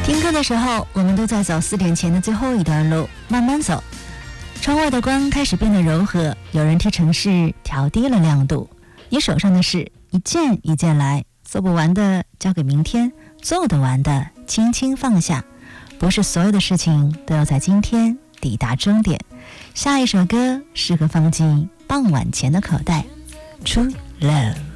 听歌的时候，我们都在走4点前的最后一段路，慢慢走。窗外的光开始变得柔和，有人替城市调低了亮度。你手上的事一件一件来，做不完的交给明天，做得完的轻轻放下。不是所有的事情都要在今天抵达终点。下一首歌适合放进傍晚前的口袋， True Love。